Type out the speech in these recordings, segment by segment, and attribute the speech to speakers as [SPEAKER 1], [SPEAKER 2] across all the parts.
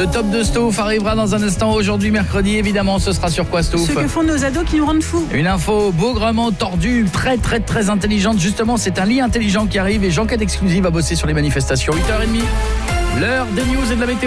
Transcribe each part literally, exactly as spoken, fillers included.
[SPEAKER 1] Le top de Stouff arrivera dans un instant. Aujourd'hui, mercredi, évidemment, ce sera sur quoi, Stouff?
[SPEAKER 2] Ce que font nos ados qui nous rendent fous.
[SPEAKER 1] Une info bougrement tordue, très très très intelligente. Justement, c'est un lit intelligent qui arrive et Jean-Claude Exclusive va bosser sur les manifestations. huit heures trente, l'heure des news et de la météo.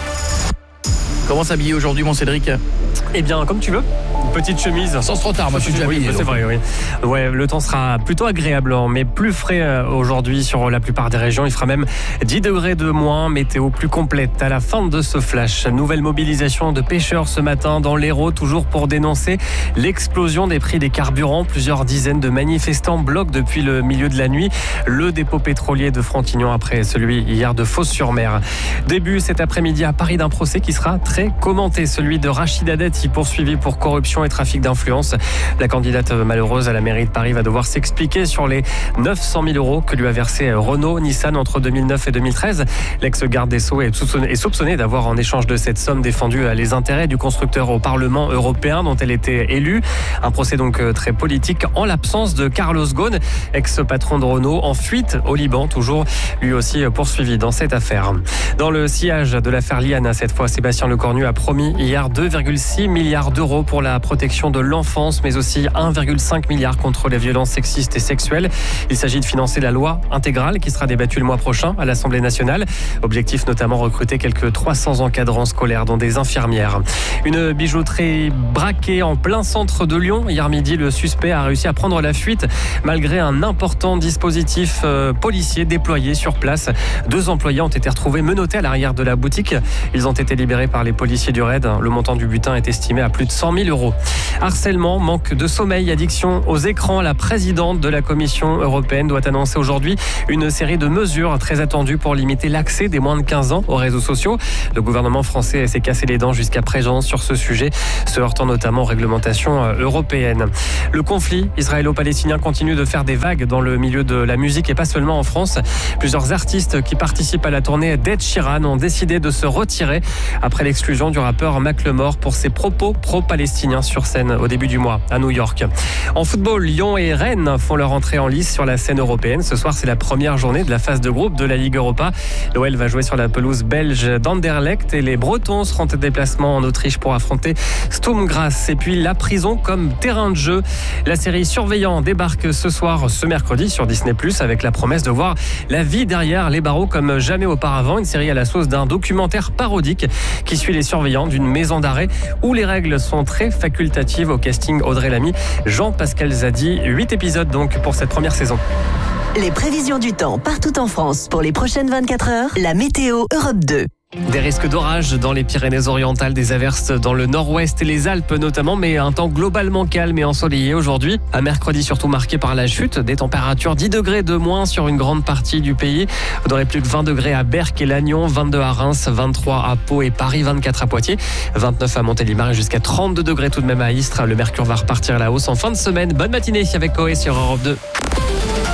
[SPEAKER 1] Comment s'habiller aujourd'hui, mon Cédric?
[SPEAKER 3] Eh bien, comme tu veux. Une petite chemise.
[SPEAKER 1] Sans trop tard, moi je suis déjà habillé.
[SPEAKER 3] Oui, c'est vrai, oui. Ouais, le temps sera plutôt agréable, mais plus frais aujourd'hui sur la plupart des régions. Il fera même dix degrés de moins. Météo plus complète à la fin de ce flash. Nouvelle mobilisation de pêcheurs ce matin dans l'Hérault, toujours pour dénoncer l'explosion des prix des carburants. Plusieurs dizaines de manifestants bloquent depuis le milieu de la nuit le dépôt pétrolier de Frontignan après celui hier de Fos-sur-Mer. Début cet après-midi à Paris d'un procès qui sera très commenté, celui de Rachida Dati, poursuivi pour corruption et trafic d'influence. La candidate malheureuse à la mairie de Paris va devoir s'expliquer sur les neuf cent mille euros que lui a versé Renault Nissan entre deux mille neuf et deux mille treize. L'ex-garde des Sceaux est soupçonnée, est soupçonnée d'avoir en échange de cette somme défendu les intérêts du constructeur au Parlement européen dont elle était élue. Un procès donc très politique en l'absence de Carlos Ghosn, ex-patron de Renault, en fuite au Liban, toujours lui aussi poursuivi dans cette affaire. Dans le sillage de l'affaire Liana, cette fois, Sébastien Lecornu a promis hier deux virgule six milliards d'euros pour la protection de l'enfance, mais aussi un virgule cinq milliard contre les violences sexistes et sexuelles. Il s'agit de financer la loi intégrale qui sera débattue le mois prochain à l'Assemblée nationale. Objectif notamment recruter quelques trois cents encadrants scolaires, dont des infirmières. Une bijouterie braquée en plein centre de Lyon. Hier midi, le suspect a réussi à prendre la fuite malgré un important dispositif euh, policier déployé sur place. Deux employés ont été retrouvés menottés à l'arrière de la boutique. Ils ont été libérés par les policiers du raid. Le montant du butin est estimé à plus de cent mille euros. Harcèlement, manque de sommeil, addiction aux écrans. La présidente de la Commission européenne doit annoncer aujourd'hui une série de mesures très attendues pour limiter l'accès des moins de quinze ans aux réseaux sociaux. Le gouvernement français s'est cassé les dents jusqu'à présent sur ce sujet, se heurtant notamment aux réglementations européennes. Le conflit israélo-palestinien continue de faire des vagues dans le milieu de la musique et pas seulement en France. Plusieurs artistes qui participent à la tournée d'Ed Sheeran ont décidé de se retirer après l'exclusion du rappeur Macklemore pour ses propos pro-palestiniens sur scène au début du mois à New York. En football, Lyon et Rennes font leur entrée en lice sur la scène européenne. Ce soir, c'est la première journée de la phase de groupe de la Ligue Europa. L'O L va jouer sur la pelouse belge d'Anderlecht et les Bretons seront en déplacement en Autriche pour affronter Sturm Graz. Et puis la prison comme terrain de jeu. La série Surveillant débarque ce soir, ce mercredi sur Disney plus, avec la promesse de voir la vie derrière les barreaux comme jamais auparavant. Une série à la sauce d'un documentaire parodique qui suit les surveillants d'une maison d'arrêt où les règles sont très facultatives. Au casting, Audrey Lamy, Jean-Pascal Zadi. huit épisodes donc pour cette première saison.
[SPEAKER 4] Les prévisions du temps partout en France pour les prochaines vingt-quatre heures. La météo Europe deux.
[SPEAKER 3] Des risques d'orage dans les Pyrénées-Orientales, des averses dans le nord-ouest et les Alpes notamment, mais un temps globalement calme et ensoleillé aujourd'hui. Un mercredi surtout marqué par la chute des températures, dix degrés de moins sur une grande partie du pays. Vous n'aurez plus que vingt degrés à Berck et Lannion, vingt-deux à Reims, vingt-trois à Pau et Paris, vingt-quatre à Poitiers, vingt-neuf à Montélimar et jusqu'à trente-deux degrés tout de même à Istres. Le mercure va repartir à la hausse en fin de semaine. Bonne matinée avec Coé sur Europe deux.